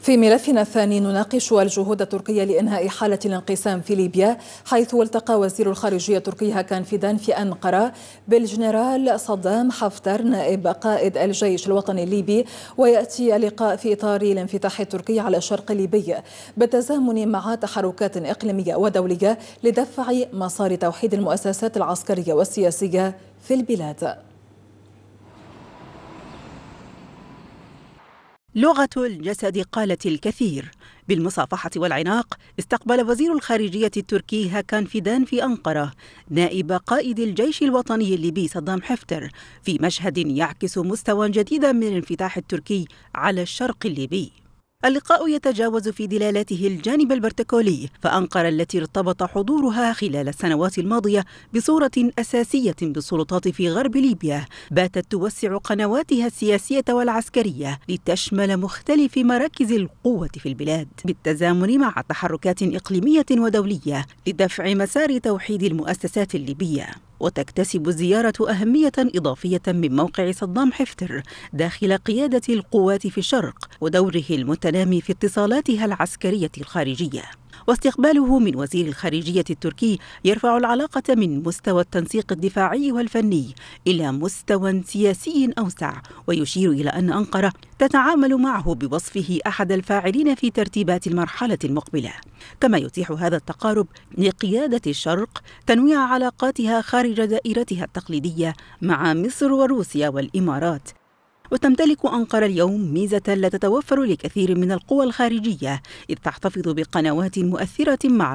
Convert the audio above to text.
في ملفنا الثاني نناقش الجهود التركية لإنهاء حالة الانقسام في ليبيا، حيث التقى وزير الخارجية التركي هاكان فيدان في أنقرة بالجنرال صدام حفتر نائب قائد الجيش الوطني الليبي. ويأتي اللقاء في إطار الانفتاح التركي على الشرق الليبي بالتزامن مع تحركات إقليمية ودولية لدفع مسار توحيد المؤسسات العسكرية والسياسية في البلاد. لغة الجسد قالت الكثير. بالمصافحة والعناق استقبل وزير الخارجية التركي هاكان فيدان في أنقرة نائب قائد الجيش الوطني الليبي صدام حفتر في مشهد يعكس مستوى جديدا من الانفتاح التركي على الشرق الليبي. اللقاء يتجاوز في دلالاته الجانب البروتوكولي، فأنقرة التي ارتبط حضورها خلال السنوات الماضية بصورة أساسية بالسلطات في غرب ليبيا باتت توسع قنواتها السياسية والعسكرية لتشمل مختلف مراكز القوة في البلاد، بالتزامن مع تحركات إقليمية ودولية لدفع مسار توحيد المؤسسات الليبية. وتكتسب الزيارة أهمية إضافية من موقع صدام حفتر داخل قيادة القوات في الشرق ودوره المتنامي في اتصالاتها العسكرية الخارجية. واستقباله من وزير الخارجية التركي يرفع العلاقة من مستوى التنسيق الدفاعي والفني إلى مستوى سياسي أوسع، ويشير إلى أن أنقرة تتعامل معه بوصفه أحد الفاعلين في ترتيبات المرحلة المقبلة. كما يتيح هذا التقارب لقيادة الشرق تنويع علاقاتها خارج دائرتها التقليدية مع مصر وروسيا والإمارات. وتمتلك أنقرة اليوم ميزة لا تتوفر لكثير من القوى الخارجية، إذ تحتفظ بقنوات مؤثرة مع